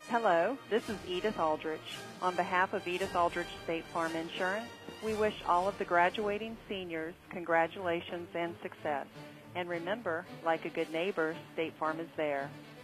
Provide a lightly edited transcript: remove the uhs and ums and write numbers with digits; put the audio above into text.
Hello, this is Edith Aldrich. On behalf of Edith Aldrich State Farm Insurance, we wish all of the graduating seniors congratulations and success. And remember, like a good neighbor, State Farm is there.